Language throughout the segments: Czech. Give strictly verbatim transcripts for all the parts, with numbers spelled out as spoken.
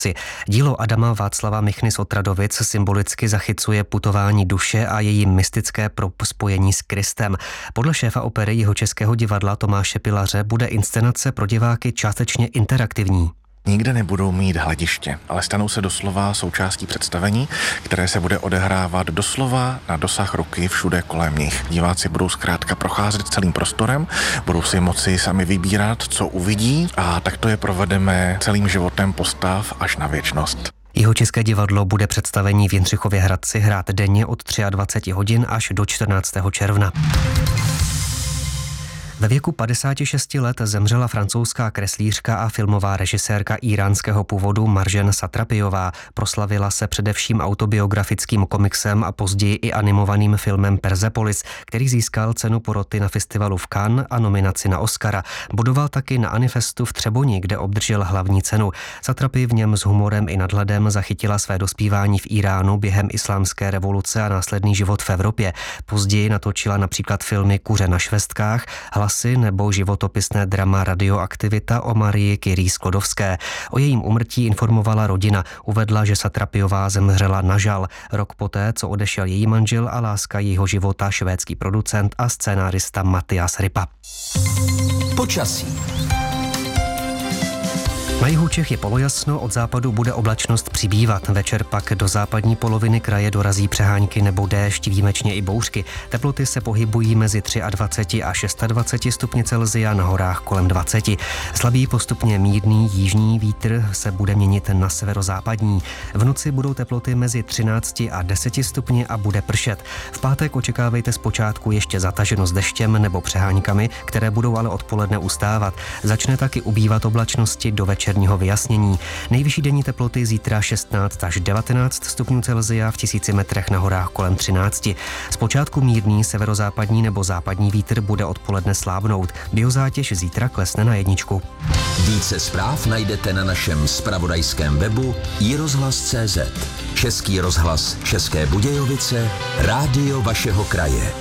Dílo Adama Václava Michny z Otradovic symbolicky zachycuje putování duše a její mystické spojení s Kristem. Podle šéfa opery Jihočeského divadla Tomáše Pilaře bude inscenace pro diváky částečně interaktivní. Nikde nebudou mít hlediště, ale stanou se doslova součástí představení, které se bude odehrávat doslova na dosah ruky všude kolem nich. Diváci budou zkrátka procházet celým prostorem, budou si moci sami vybírat, co uvidí, a takto je provedeme celým životem postav až na věčnost. Jihočeské divadlo bude představení v Jindřichově Hradci hrát denně od dvacet tři hodin až do čtrnáctého června. Ve věku padesáti šesti let zemřela francouzská kreslířka a filmová režisérka íránského původu Marjane Satrapijová. Proslavila se především autobiografickým komiksem a později i animovaným filmem Persepolis, který získal cenu poroty na festivalu v Cannes a nominaci na Oscara. Budoval taky na Anifestu v Třeboni, kde obdržel hlavní cenu. Satrapi v něm s humorem i nadhledem zachytila své dospívání v Iránu během islámské revoluce a následný život v Evropě. Později natočila například filmy Kuře na švestkách, nebo životopisné drama Radioaktivita o Marii Curie Sklodovské. O jejím úmrtí informovala rodina. Uvedla, že Satrapijová zemřela na žal. Rok poté, co odešel její manžel a láska jejího života, švédský producent a scénárista Matias Ripa. Počasí. Na jihu Čech je polojasno, od západu bude oblačnost přibývat. Večer pak do západní poloviny kraje dorazí přehánky nebo déšť, výjimečně i bouřky. Teploty se pohybují mezi dvacet tři a dvacet šest stupni Celsia, na horách kolem dvacet. Slabý postupně mírný jižní vítr se bude měnit na severozápadní. V noci budou teploty mezi třinácti a deseti stupni a bude pršet. V pátek očekávejte zpočátku ještě zataženo deštěm nebo přeháňkami, které budou ale odpoledne ustávat. Začne taky ubývat oblačnosti do večerního vyjasnění. Nejvyšší denní teploty zítra šestnáct až devatenáct stupňů Celsia, v tisíci metrech na horách kolem třinácti. Zpočátku mírný severozápadní nebo západní vítr bude odpoledne slábnout. Biozátěž zítra klesne na jedničku. Více zpráv najdete na našem zpravodajském webu i rozhlas tečka cé zet. Český rozhlas České Budějovice, rádio vašeho kraje.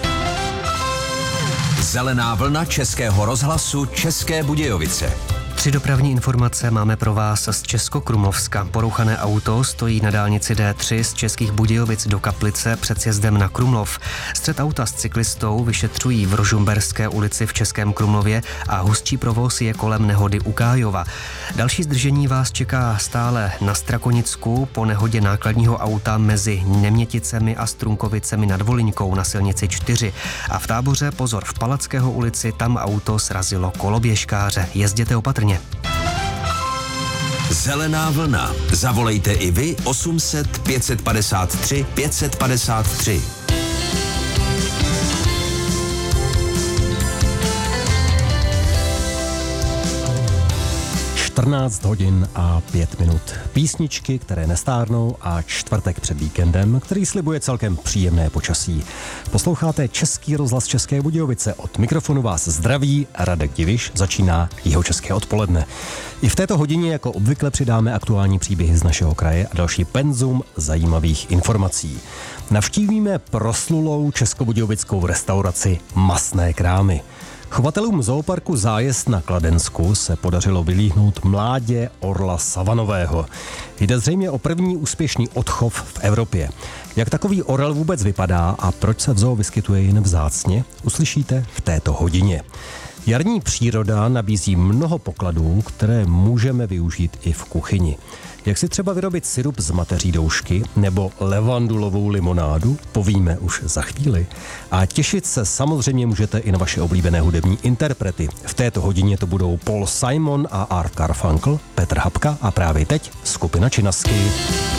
Zelená vlna Českého rozhlasu České Budějovice. Tři dopravní informace máme pro vás z Českokrumlovska. Porouchané auto stojí na dálnici D tři z Českých Budějovic do Kaplice před sjezdem na Krumlov. Střet auta s cyklistou vyšetřují v Rožumberské ulici v Českém Krumlově a hustší provoz je kolem nehody u Kájova. Další zdržení vás čeká stále na Strakonicku po nehodě nákladního auta mezi Neměticemi a Strunkovicemi nad Voliňkou na silnici čtyři. A v Táboře pozor, v Palackého ulici, tam auto srazilo koloběžkáře. Jezděte opatrně. Zelená vlna. Zavolejte i vy osm set pět padesát tři pět padesát tři. čtrnáct hodin a pět minut. Písničky, které nestárnou, a čtvrtek před víkendem, který slibuje celkem příjemné počasí. Posloucháte Český rozhlas České Budějovice. Od mikrofonu vás zdraví Radek Diviš, začíná Jihočeské odpoledne. I v této hodině jako obvykle přidáme aktuální příběhy z našeho kraje a další penzum zajímavých informací. Navštívíme proslulou českobudějovickou restauraci Masné krámy. Chovatelům zooparku Zájezd na Kladensku se podařilo vylíhnout mládě orla savanového. Jde zřejmě o první úspěšný odchov v Evropě. Jak takový orel vůbec vypadá a proč se v zoo vyskytuje jen vzácně, uslyšíte v této hodině. Jarní příroda nabízí mnoho pokladů, které můžeme využít i v kuchyni. Jak si třeba vyrobit sirup z mateří doušky nebo levandulovou limonádu, povíme už za chvíli. A těšit se samozřejmě můžete i na vaše oblíbené hudební interprety. V této hodině to budou Paul Simon a Art Garfunkel, Petr Habka a právě teď skupina Činasky.